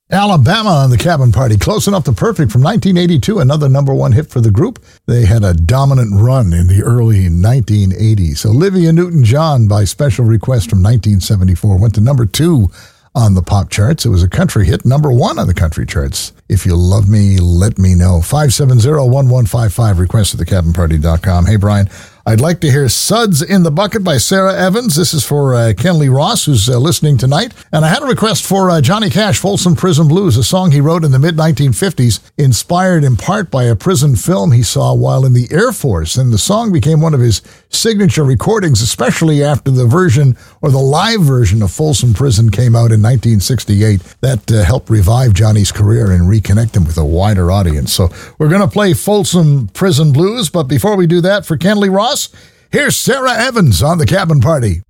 Alabama on the Cabin Party, Close Enough to Perfect from 1982, another number one hit for the group. They had a dominant run in the early 1980s. Olivia Newton-John, by special request from 1974, went to number 2 on the pop charts. It was a country hit, number 1 on the country charts. If you love me, let me know. 570-1155, request at thecabinparty.com. Hey, Brian, I'd like to hear Suds in the Bucket by Sarah Evans. This is for Kenley Ross, who's listening tonight. And I had a request for Johnny Cash, Folsom Prison Blues, a song he wrote in the mid-1950s, inspired in part by a prison film he saw while in the Air Force. And the song became one of his signature recordings, especially after the version, or the live version of Folsom Prison came out in 1968. That helped revive Johnny's career and reconnect him with a wider audience. So we're going to play Folsom Prison Blues, but before we do that, for Kenley Ross, here's Sarah Evans on the Cabin Party.